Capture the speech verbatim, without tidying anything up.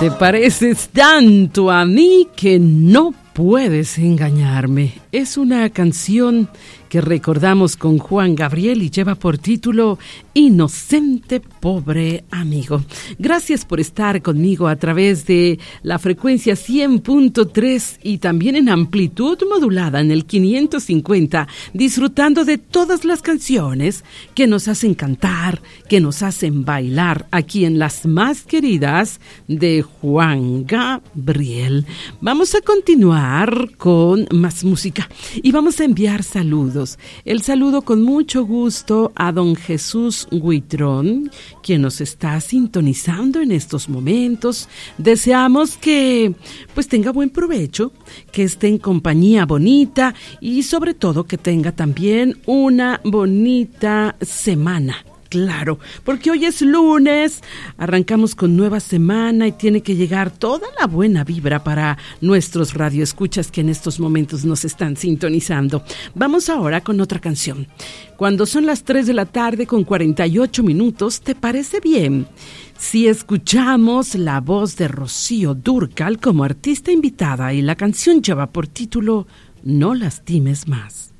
Te pareces tanto a mí que no puedes engañarme. Es una canción que recordamos con Juan Gabriel y lleva por título Inocente Pobre Amigo. Gracias por estar conmigo a través de la frecuencia cien punto tres y también en amplitud modulada en el quinientos cincuenta, disfrutando de todas las canciones que nos hacen cantar, que nos hacen bailar aquí en las más queridas de Juan Gabriel. Vamos a continuar con más música y vamos a enviar saludos. El saludo con mucho gusto a don Jesús Huitrón, quien nos está sintonizando en estos momentos. Deseamos que pues tenga buen provecho, que esté en compañía bonita y sobre todo que tenga también una bonita semana. Claro, porque hoy es lunes, arrancamos con nueva semana y tiene que llegar toda la buena vibra para nuestros radioescuchas que en estos momentos nos están sintonizando. Vamos ahora con otra canción. Cuando son las tres de la tarde con cuarenta y ocho minutos, ¿te parece bien si escuchamos la voz de Rocío Dúrcal como artista invitada y la canción lleva por título No lastimes más?